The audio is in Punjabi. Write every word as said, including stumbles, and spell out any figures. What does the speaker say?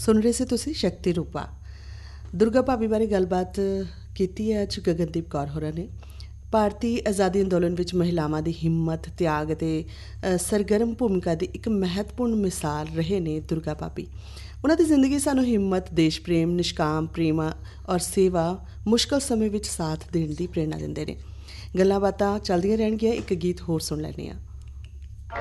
ਸੁਣ ਰਹੇ ਸੀ ਤੁਸੀਂ ਸ਼ਕਤੀ ਰੂਪਾ। ਦੁਰਗਾ ਭਾਬੀ ਬਾਰੇ ਗੱਲਬਾਤ ਕੀਤੀ ਹੈ ਅੱਜ ਗਗਨਦੀਪ ਕੌਰ ਹੋਰਾਂ ਨੇ। ਭਾਰਤੀ ਆਜ਼ਾਦੀ ਅੰਦੋਲਨ ਵਿੱਚ ਮਹਿਲਾਵਾਂ ਦੀ ਹਿੰਮਤ, ਤਿਆਗ ਅਤੇ ਸਰਗਰਮ ਭੂਮਿਕਾ ਦੀ ਇੱਕ ਮਹੱਤਵਪੂਰਨ ਮਿਸਾਲ ਰਹੇ ਨੇ ਦੁਰਗਾ ਭਾਬੀ। ਉਹਨਾਂ ਦੀ ਜ਼ਿੰਦਗੀ ਸਾਨੂੰ ਹਿੰਮਤ, ਦੇਸ਼ ਪ੍ਰੇਮ, ਨਿਸ਼ਕਾਮ ਪ੍ਰੇਮ ਔਰ ਸੇਵਾ, ਮੁਸ਼ਕਲ ਸਮੇਂ ਵਿੱਚ ਸਾਥ ਦੇਣ ਦੀ ਪ੍ਰੇਰਨਾ ਦਿੰਦੇ ਨੇ। ਗੱਲਾਂ ਬਾਤਾਂ ਚੱਲਦੀਆਂ ਰਹਿਣਗੀਆਂ, ਇੱਕ ਗੀਤ ਹੋਰ ਸੁਣ ਲੈਂਦੇ ਹਾਂ।